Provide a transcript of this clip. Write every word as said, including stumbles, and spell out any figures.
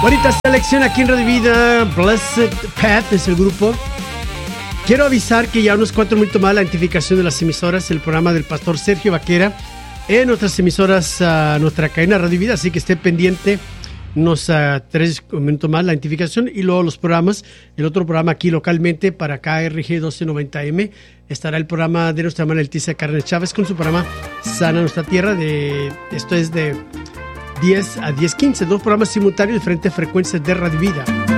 Bonita selección aquí en Radio Vida. Blessed Path es el grupo. Quiero avisar que ya unos cuatro minutos más la identificación de las emisoras, el programa del pastor Sergio Vaquera en otras emisoras, uh, nuestra cadena Radio Vida, así que esté pendiente. Unos uh, tres minutos más la identificación y luego los programas. El otro programa aquí localmente para K R G doce noventa M estará el programa de nuestra hermana Leticia Carne Chávez con su programa Sana Nuestra Tierra. De, esto es de diez a diez quince, dos programas simultáneos de diferentes frecuencias de Radio Vida.